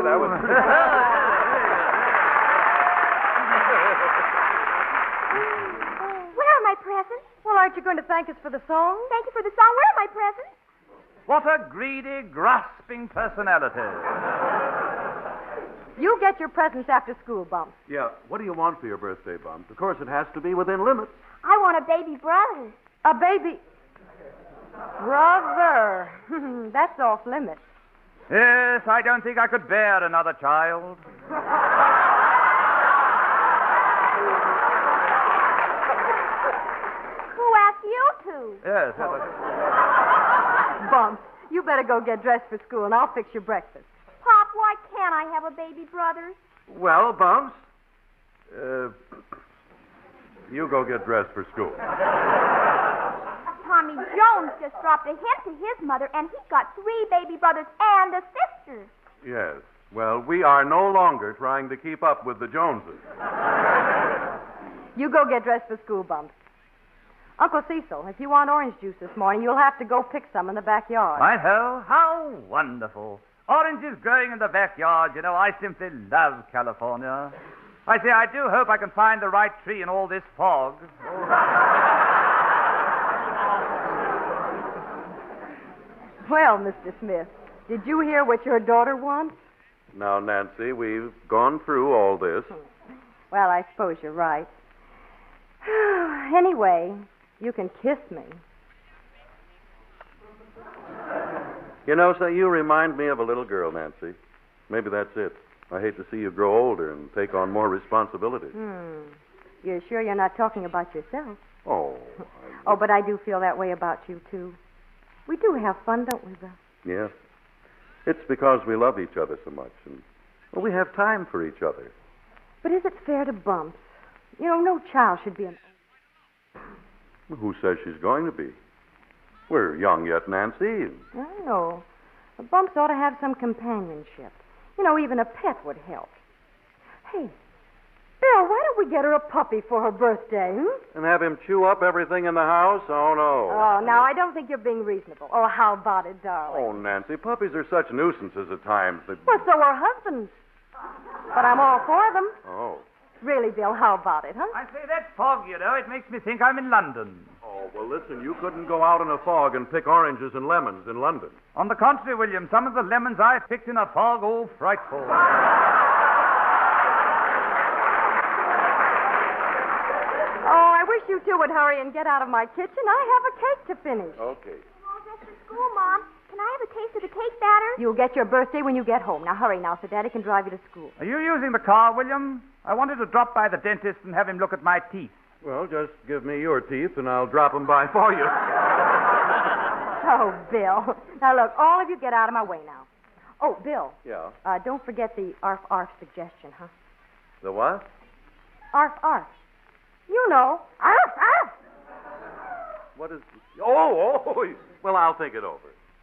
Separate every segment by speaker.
Speaker 1: that was pretty
Speaker 2: Where are my presents?
Speaker 3: Well, aren't you going to thank us for the song?
Speaker 2: Thank you for the song. Where are my presents?
Speaker 4: What a greedy, grasping personality.
Speaker 3: You get your presents after school, Bumps.
Speaker 1: Yeah, what do you want for your birthday, Bumps? Of course, it has to be within limits.
Speaker 2: I want a baby brother.
Speaker 3: A baby... Brother. That's off limits.
Speaker 4: Yes, I don't think I could bear another child.
Speaker 2: Who asked you to?
Speaker 4: Yes.
Speaker 3: Bumps, you better go get dressed for school, and I'll fix your breakfast.
Speaker 2: Pop, why can't I have a baby brother?
Speaker 1: Well, Bumps, you go get dressed for school.
Speaker 2: Tommy Jones just dropped a hint to his mother, and he's got 3 baby brothers and a sister.
Speaker 1: Yes. Well, we are no longer trying to keep up with the Joneses.
Speaker 3: You go get dressed for school, Bumps. Uncle Cecil, if you want orange juice this morning, you'll have to go pick some in the backyard.
Speaker 4: Right-ho, how wonderful. Oranges growing in the backyard. You know, I simply love California. I say, I do hope I can find the right tree in all this fog.
Speaker 3: Well, Mr. Smith, did you hear what your daughter wants?
Speaker 1: Now, Nancy, we've gone through all this.
Speaker 3: Well, I suppose you're right. Anyway, you can kiss me.
Speaker 1: You know, so you remind me of a little girl, Nancy. Maybe that's it. I hate to see you grow older and take on more responsibility.
Speaker 3: You're sure you're not talking about yourself?
Speaker 1: Oh.
Speaker 3: Oh, but I do feel that way about you, too. We do have fun, don't we, Bill?
Speaker 1: Yeah. It's because we love each other so much, and well, we have time for each other.
Speaker 3: But is it fair to Bumps? You know, no child should be an...
Speaker 1: Who says she's going to be? We're young yet, Nancy.
Speaker 3: I know. But Bumps ought to have some companionship. You know, even a pet would help. Hey, Bill, why don't we get her a puppy for her birthday,
Speaker 1: And have him chew up everything in the house? Oh, no.
Speaker 3: Oh, now, I don't think you're being reasonable. Oh, how about it, darling?
Speaker 1: Oh, Nancy, puppies are such nuisances at times that...
Speaker 3: Well, so are husbands. But I'm all for them.
Speaker 1: Oh.
Speaker 3: Really, Bill, how about it, huh?
Speaker 4: I say, that fog, you know, it makes me think I'm in London.
Speaker 1: Oh, well, listen, you couldn't go out in a fog and pick oranges and lemons in London.
Speaker 4: On the contrary, William, some of the lemons I picked in a fog, oh, frightful.
Speaker 3: Oh, I wish you two would hurry and get out of my kitchen. I have a cake to finish.
Speaker 1: Okay.
Speaker 2: All dressed for school, Mom. Can I have a taste of the cake batter?
Speaker 3: You'll get your birthday when you get home. Now, hurry now so Daddy can drive you to school.
Speaker 4: Are you using the car, William? I wanted to drop by the dentist and have him look at my teeth.
Speaker 1: Well, just give me your teeth and I'll drop them by for you.
Speaker 3: Oh, Bill. Now, look, all of you get out of my way now. Oh, Bill.
Speaker 1: Yeah?
Speaker 3: Don't forget the arf suggestion, huh?
Speaker 1: The what?
Speaker 3: Arf. You know. Arf.
Speaker 1: What is... Oh, well, I'll think it over.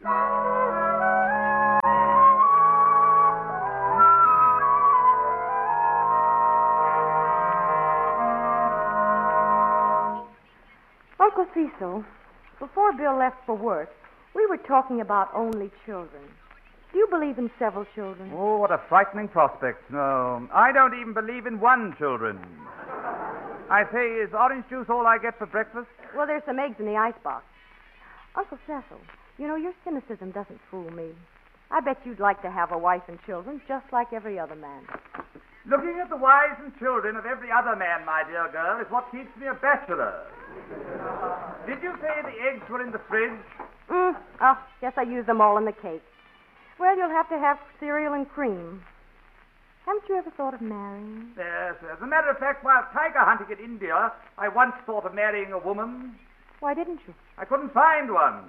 Speaker 3: Uncle Cecil, before Bill left for work, we were talking about only children. Do you believe in several children?
Speaker 4: Oh, what a frightening prospect. No, I don't even believe in one children. I say, is orange juice all I get for breakfast?
Speaker 3: Well, there's some eggs in the icebox. Uncle Cecil, you know, your cynicism doesn't fool me. I bet you'd like to have a wife and children just like every other man.
Speaker 4: Looking at the wives and children of every other man, my dear girl, is what keeps me a bachelor. Did you say the eggs were in the fridge?
Speaker 3: Oh, guess I used them all in the cake. Well, you'll have to have cereal and cream. Haven't you ever thought of marrying?
Speaker 4: Yes. As a matter of fact, while tiger hunting in India, I once thought of marrying a woman.
Speaker 3: Why didn't you?
Speaker 4: I couldn't find one.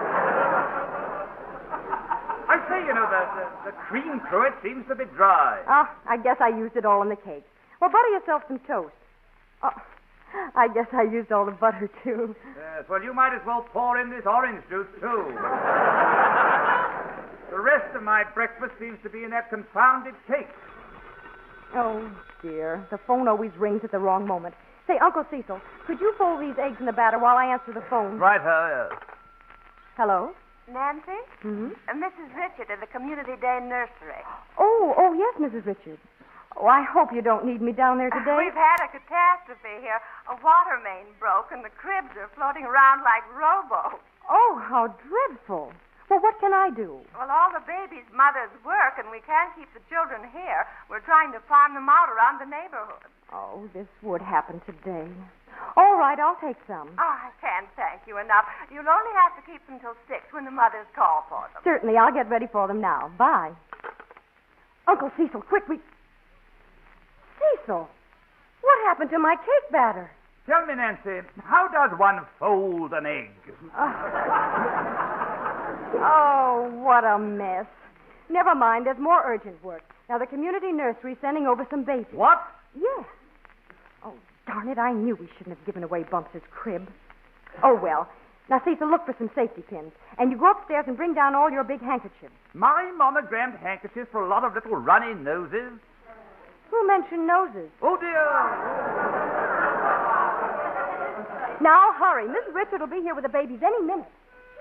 Speaker 4: I say, you know, the cream through it seems to be dry.
Speaker 3: Oh, I guess I used it all in the cake. Well, butter yourself some toast. Oh, I guess I used all the butter, too.
Speaker 4: Yes, well, you might as well pour in this orange juice, too. The rest of my breakfast seems to be in that confounded cake.
Speaker 3: Oh, dear. The phone always rings at the wrong moment. Say, Uncle Cecil, could you fold these eggs in the batter while I answer the phone?
Speaker 4: Right, yes.
Speaker 3: Hello?
Speaker 5: Nancy?
Speaker 3: Hmm?
Speaker 5: Mrs. Richard of the Community Day Nursery.
Speaker 3: Oh, yes, Mrs. Richard. Oh, I hope you don't need me down there today.
Speaker 5: We've had a catastrophe here. A water main broke, and the cribs are floating around like rowboats.
Speaker 3: Oh, how dreadful. Well, what can I do?
Speaker 5: Well, all the babies' mothers work, and we can't keep the children here. We're trying to farm them out around the neighborhood.
Speaker 3: Oh, this would happen today. All right, I'll take some.
Speaker 5: Oh, I can't thank you enough. You'll only have to keep them till 6 when the mothers call for them.
Speaker 3: Certainly, I'll get ready for them now. Bye. Uncle Cecil, quick, Cecil, what happened to my cake batter?
Speaker 4: Tell me, Nancy, how does one fold an egg?
Speaker 3: Oh, what a mess. Never mind, there's more urgent work. Now, the community nursery's sending over some babies.
Speaker 4: What?
Speaker 3: Yes. Oh, darn it, I knew we shouldn't have given away Bumps' crib. Oh, well. Now, Cecil, look for some safety pins. And you go upstairs and bring down all your big handkerchiefs.
Speaker 4: My monogrammed handkerchief for a lot of little runny noses?
Speaker 3: Who mentioned noses?
Speaker 4: Oh, dear.
Speaker 3: Now, hurry. Mrs. Richard will be here with the babies any minute.